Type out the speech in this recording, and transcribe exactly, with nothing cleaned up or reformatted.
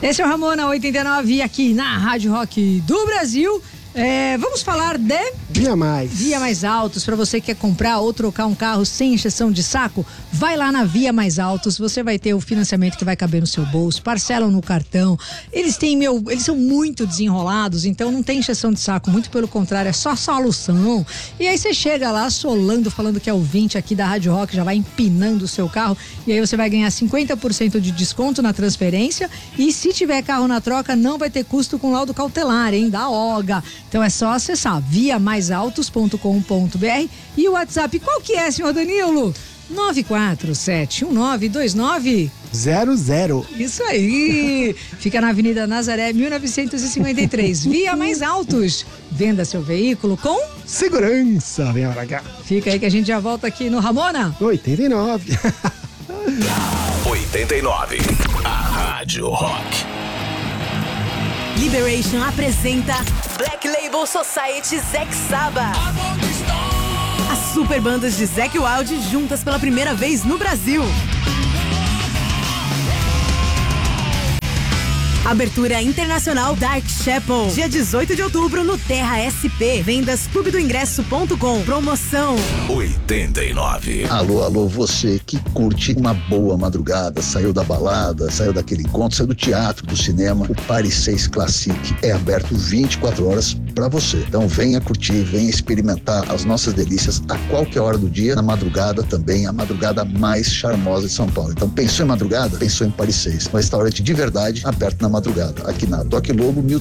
Esse é o Ramona oitenta e nove aqui na Rádio Rock do Brasil. É, vamos falar de Via Mais. Via Mais Autos. Para você que quer comprar ou trocar um carro sem injeção de saco, vai lá na Via Mais Autos. Você vai ter o financiamento que vai caber no seu bolso, parcelam no cartão. Eles têm, meu, eles são muito desenrolados, então não tem injeção de saco, muito pelo contrário, é só solução. E aí você chega lá solando, falando que é ouvinte aqui da Rádio Rock, já vai empinando o seu carro, e aí você vai ganhar cinquenta por cento de desconto na transferência, e se tiver carro na troca, não vai ter custo com laudo cautelar, hein, da O G A. Então é só acessar via mais autos ponto com ponto b r e o WhatsApp, qual que é, senhor Danilo? nove quatro sete um nove dois nove zero zero. Isso aí! Fica na Avenida Nazaré, mil novecentos e cinquenta e três. Via Mais Autos. Venda seu veículo com segurança. Vem pra cá. Fica aí que a gente já volta aqui no Ramona oitenta e nove. oitenta e nove. A Rádio Rock. Liberation apresenta Black Label Society Zack Saba. As super bandas de Zack Wild juntas pela primeira vez no Brasil. Abertura internacional Dark Chapel, dia dezoito de outubro no Terra S P. Vendas clube do ingresso ponto com. Promoção oitenta e nove. Alô, alô, você que curte uma boa madrugada, saiu da balada, saiu daquele encontro, saiu do teatro, do cinema, o Paris seis Classic é aberto vinte e quatro horas para você. Então venha curtir, venha experimentar as nossas delícias a qualquer hora do dia, na madrugada também, a madrugada mais charmosa de São Paulo. Então pensou em madrugada? Pensou em Paris seis, um restaurante de verdade aberto na madrugada, aqui na Doc Lobo mil